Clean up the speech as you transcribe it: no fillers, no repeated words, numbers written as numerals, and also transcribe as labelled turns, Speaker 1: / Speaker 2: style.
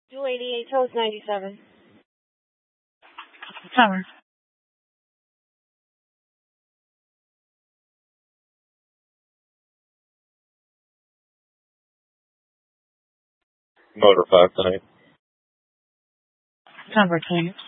Speaker 1: 288 Toast 97.
Speaker 2: Tower.
Speaker 3: Motor 5 tonight.
Speaker 2: Tower 20.